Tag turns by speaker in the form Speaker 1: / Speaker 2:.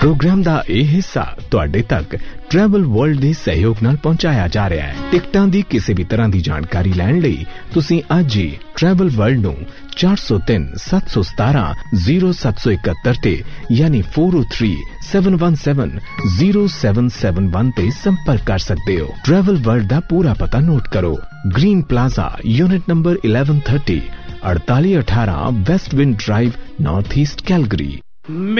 Speaker 1: Programme ਦਾ ਇਹ ਹਿੱਸਾ ਤੁਹਾਡੇ ਤੱਕ ਟਰੈਵਲ ਵਰਲਡ ਦੇ ਸਹਿਯੋਗ ਨਾਲ ਪਹੁੰਚਾਇਆ ਜਾ ਰਿਹਾ ਹੈ। ਟਿਕਟਾਂ ਦੀ ਕਿਸੇ ਵੀ ਤਰ੍ਹਾਂ ਦੀ ਜਾਣਕਾਰੀ ਲੈਣ ਲਈ ਤੁਸੀਂ ਅੱਜ ਹੀ ਟਰੈਵਲ ਵਰਲਡ ਨੂੰ 4037170771 ਤੇ ਯਾਨੀ 4037170771 ਤੇ ਸੰਪਰਕ ਕਰ ਸਕਦੇ ਹੋ। ਟਰੈਵਲ ਵਰਲਡ ਦਾ ਪੂਰਾ ਪਤਾ ਨੋਟ ਕਰੋ। Green plaza unit number 1130 4818 west wind drive north east Calgary.